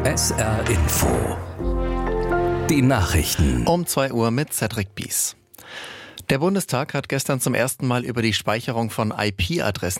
SR Info. Die Nachrichten. Um 2 Uhr mit Cedric Bies. Der Bundestag hat gestern zum ersten Mal über die Speicherung von IP-Adressen